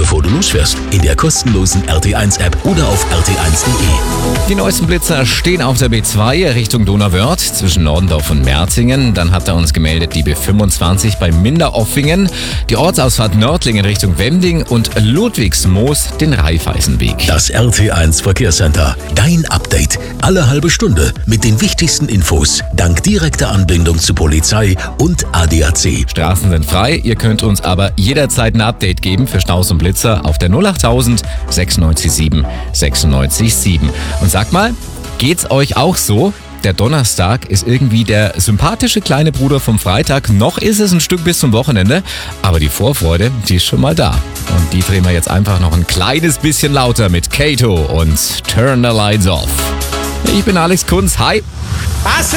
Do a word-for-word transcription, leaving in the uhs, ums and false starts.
bevor du losfährst, in der kostenlosen R T eins App oder auf r t eins punkt de. Die neuesten Blitzer stehen auf der B zwei Richtung Donauwörth zwischen Nordendorf und Merzingen. Dann hat er uns gemeldet die B fünfundzwanzig bei Minderoffingen, die Ortsausfahrt Nördlingen Richtung Wemding und Ludwigsmoos den Raiffeisenweg. Das R T eins Verkehrscenter. Dein Update. Alle halbe Stunde mit den wichtigsten Infos. Dank direkter Anbindung zu Polizei und A D A C. Straßen sind frei, ihr könnt uns aber jederzeit ein Update geben für Staus und Blitzer auf der null achttausend sechsundneunzig sieben sechsundneunzig sieben. Und sag mal, geht's euch auch so? Der Donnerstag ist irgendwie der sympathische kleine Bruder vom Freitag. Noch ist es ein Stück bis zum Wochenende, aber die Vorfreude, die ist schon mal da. Und die drehen wir jetzt einfach noch ein kleines bisschen lauter mit Kato und Turn the Lights Off. Ich bin Alex Kunz, hi! Was?